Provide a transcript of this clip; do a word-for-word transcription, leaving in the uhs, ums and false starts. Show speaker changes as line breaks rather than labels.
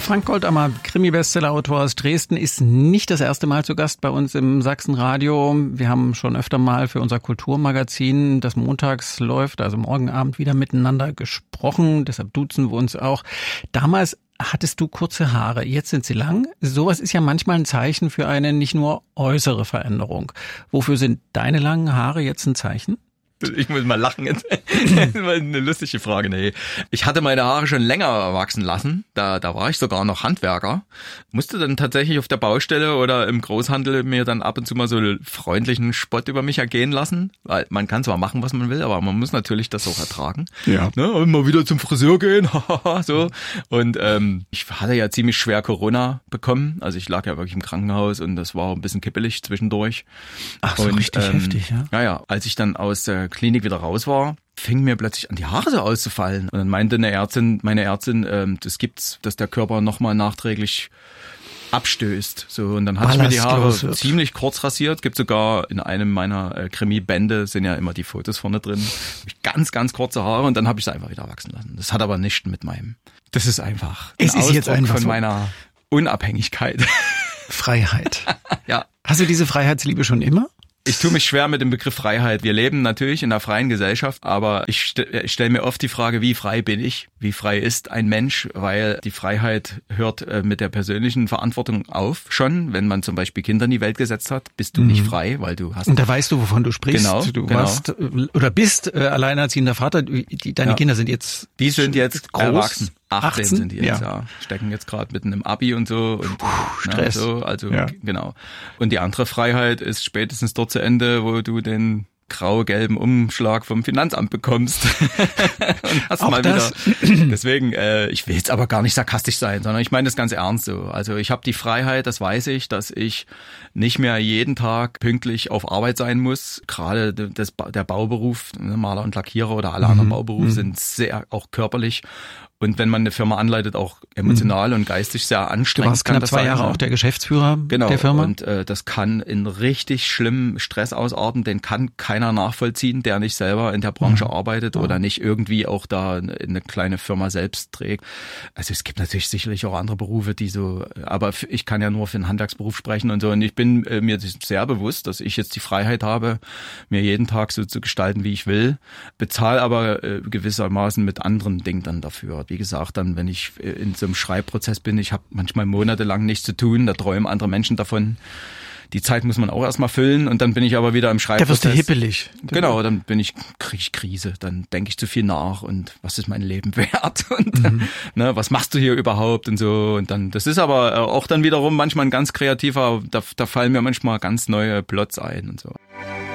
Frank Goldammer, Krimi-Bestseller-Autor aus Dresden, ist nicht das erste Mal zu Gast bei uns im Sachsenradio. Wir haben schon öfter mal für unser Kulturmagazin, das montags läuft, also morgen Abend, wieder miteinander gesprochen. Deshalb duzen wir uns auch. Damals hattest du kurze Haare, jetzt sind sie lang. Sowas ist ja manchmal ein Zeichen für eine nicht nur äußere Veränderung. Wofür sind deine langen Haare jetzt ein Zeichen?
Ich muss mal lachen. Das ist eine lustige Frage. Nee. Ich hatte meine Haare schon länger wachsen lassen. Da, da war ich sogar noch Handwerker. Musste dann tatsächlich auf der Baustelle oder im Großhandel mir dann ab und zu mal so einen freundlichen Spott über mich ergehen lassen. Weil man kann zwar machen, was man will, aber man muss natürlich das auch ertragen.
Ja.
Ne? Und mal wieder zum Friseur gehen. so. Und ähm, ich hatte ja ziemlich schwer Corona bekommen. Also ich lag ja wirklich im Krankenhaus und das war ein bisschen kippelig zwischendurch.
Ach so,
und,
richtig
ähm,
heftig, ja?
Ja, ja. Als ich dann aus der Klinik wieder raus war, fing mir plötzlich an, die Haare so auszufallen. Und dann meinte eine Ärztin, meine Ärztin, ähm, das gibt's, dass der Körper nochmal nachträglich abstößt. So, und dann hatte ich mir die Haare
Ballastlos wird.
ziemlich kurz rasiert. Gibt sogar in einem meiner äh, Krimi-Bände, sind ja immer die Fotos vorne drin. Hab ich ganz, ganz kurze Haare und dann habe ich sie einfach wieder wachsen lassen. Das hat aber nichts mit meinem. Das ist einfach
Es
ein
ist jetzt
Ausdruck
einfach
von
so.
meiner Unabhängigkeit.
Freiheit.
Ja.
Hast du diese Freiheitsliebe schon immer?
Ich tue mich schwer mit dem Begriff Freiheit. Wir leben natürlich in einer freien Gesellschaft, aber ich, st- ich stelle mir oft die Frage, wie frei bin ich? Wie frei ist ein Mensch? Weil die Freiheit hört äh, mit der persönlichen Verantwortung auf schon. Wenn man zum Beispiel Kinder in die Welt gesetzt hat, bist du
Mhm.
nicht frei, weil du hast...
Und da weißt du, wovon du sprichst.
Genau,
du
genau.
warst äh, oder bist äh, alleinerziehender Vater. Die, deine
Ja.
Kinder sind jetzt
Die sind jetzt
groß.
erwachsen. achtzehn
achtzehn?
sind die jetzt,
Ja.
ja. Stecken jetzt gerade mitten im Abi und so. Und,
Stress.
Ja, so, also
Ja.
genau. Und die andere Freiheit ist spätestens dort zu Ende, wo du den grau-gelben Umschlag vom Finanzamt bekommst. und hast
Auch
mal
das?
wieder. Deswegen, äh, ich will jetzt aber gar nicht sarkastisch sein, sondern ich meine das ganz ernst so. Also ich habe die Freiheit, das weiß ich, dass ich nicht mehr jeden Tag pünktlich auf Arbeit sein muss. Gerade das, der Bauberuf, ne, Maler und Lackierer oder alle anderen Bauberufe sind sehr auch körperlich. Und wenn man eine Firma anleitet, auch emotional und geistig sehr
Du
anstrengend.
warst
kann
knapp
das
zwei
sein,
Jahre
ne?
auch der Geschäftsführer
Genau.
der Firma.
Und äh, das kann in richtig schlimmen Stress ausarten, den kann keiner nachvollziehen, der nicht selber in der Branche
Mhm.
arbeitet
Ja.
oder nicht irgendwie auch da eine kleine Firma selbst trägt. Also es gibt natürlich sicherlich auch andere Berufe, die so, aber f- ich kann ja nur für einen Handwerksberuf sprechen und so. Und ich bin äh, mir sehr bewusst, dass ich jetzt die Freiheit habe, mir jeden Tag so zu gestalten, wie ich will, bezahle aber äh, gewissermaßen mit anderen Dingen dann dafür. Wie gesagt, dann, wenn ich in so einem Schreibprozess bin, ich habe manchmal monatelang nichts zu tun, da träumen andere Menschen davon. Die Zeit muss man auch erstmal füllen und dann bin ich aber wieder im
Da
Schreibprozess.
wirst du hippelig.
Genau, dann bin ich, krieg ich Krise, dann denke ich zu viel nach und was ist mein Leben wert und
Mhm.
ne, was machst du hier überhaupt und so und dann, das ist aber auch dann wiederum manchmal ein ganz kreativer, da, da fallen mir manchmal ganz neue Plots ein und so.